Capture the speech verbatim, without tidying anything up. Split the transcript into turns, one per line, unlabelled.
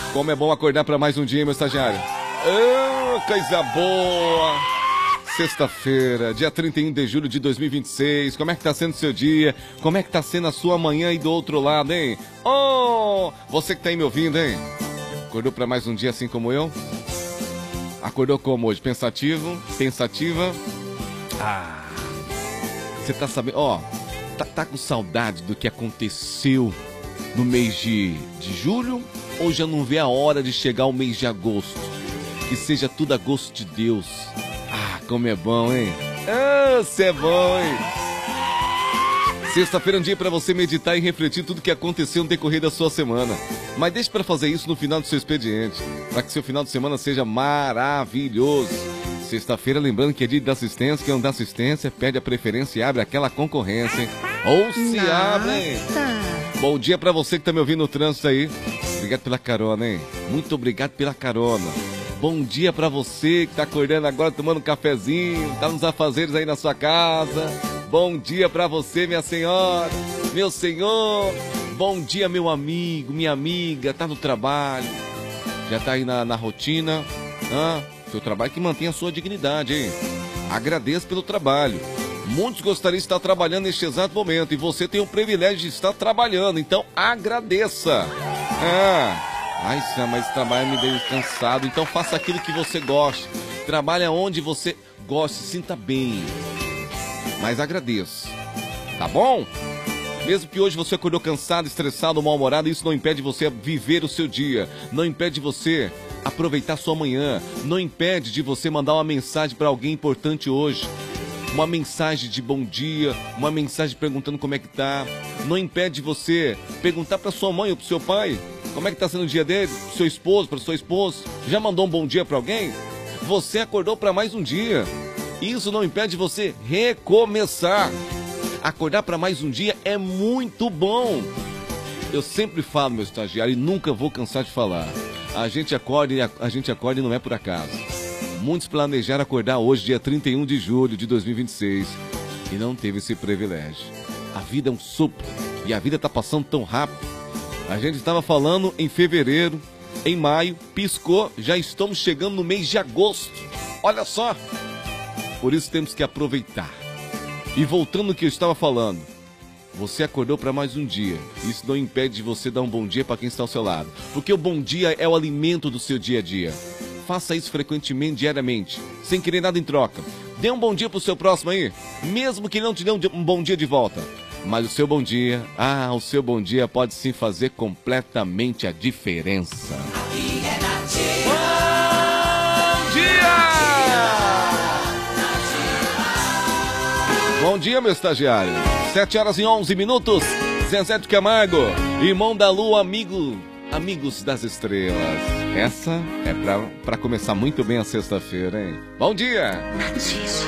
Como é bom acordar para mais um dia, meu estagiário. Oh, coisa boa! Sexta-feira, dia trinta e um de julho de dois mil e vinte e seis. Como é que tá sendo o seu dia? Como é que tá sendo a sua manhã aí do outro lado, hein? Oh, você que tá aí me ouvindo, hein? Acordou para mais um dia assim como eu? Acordou como hoje? Pensativo? Pensativa? Ah, você tá sabendo? Ó, oh, tá, tá com saudade do que aconteceu no mês de, de julho? Ou já não vê a hora de chegar o mês de agosto? Que seja tudo a gosto de Deus. Ah, como é bom, hein? Ah, cê é bom, hein? Sexta-feira é um dia para você meditar e refletir tudo que aconteceu no decorrer da sua semana. Mas deixe para fazer isso no final do seu expediente, para que seu final de semana seja maravilhoso. Sexta-feira, lembrando que é dia da assistência, quem não dá assistência, pede a preferência e abre aquela concorrência, hein? Ou se
Nossa.
abre, hein? Bom dia para você que tá me ouvindo no trânsito aí. Obrigado pela carona, hein? Muito obrigado pela carona. Bom dia pra você que tá acordando agora, tomando um cafezinho, tá nos afazeres aí na sua casa. Bom dia pra você, minha senhora, meu senhor. Bom dia, meu amigo, minha amiga, tá no trabalho, já tá aí na, na rotina. Ah, seu trabalho que mantém a sua dignidade, hein? Agradeço pelo trabalho. Muitos gostariam de estar trabalhando neste exato momento e você tem o privilégio de estar trabalhando, então agradeça. Ah... Ai, Sam, mas esse trabalho me deixa cansado. Então faça aquilo que você gosta. Trabalhe onde você gosta, se sinta bem. Mas agradeça. Tá bom? Mesmo que hoje você acordou cansado, estressado, mal-humorado, isso não impede você viver o seu dia. Não impede você aproveitar sua manhã. Não impede de você mandar uma mensagem para alguém importante hoje. Uma mensagem de bom dia, uma mensagem perguntando como é que tá. Não impede você perguntar para sua mãe ou pro seu pai como é que tá sendo o dia dele, pro seu esposo, para sua esposa. Já mandou um bom dia para alguém? Você acordou para mais um dia. Isso não impede você recomeçar. Acordar para mais um dia é muito bom. Eu sempre falo, meu estagiário, e nunca vou cansar de falar. A gente acorda e a, a gente acorda e não é por acaso. Muitos planejaram acordar hoje, dia trinta e um de julho de dois mil e vinte e seis, e não teve esse privilégio. A vida é um sopro e a vida está passando tão rápido. A gente estava falando em fevereiro, em maio, piscou, já estamos chegando no mês de agosto. Olha só! Por isso temos que aproveitar. E voltando ao que eu estava falando, você acordou para mais um dia. Isso não impede de você dar um bom dia para quem está ao seu lado, porque o bom dia é o alimento do seu dia a dia. Faça isso frequentemente, diariamente, sem querer nada em troca. Dê um bom dia pro seu próximo aí, mesmo que não te dê um bom dia de volta. Mas o seu bom dia, ah, o seu bom dia pode sim fazer completamente a diferença. Bom dia! Bom dia, meu estagiário. sete horas e onze minutos. Zezé de Camargo, irmão da lua, amigo, amigos das estrelas. Essa é pra, pra começar muito bem a sexta-feira, hein? Bom dia!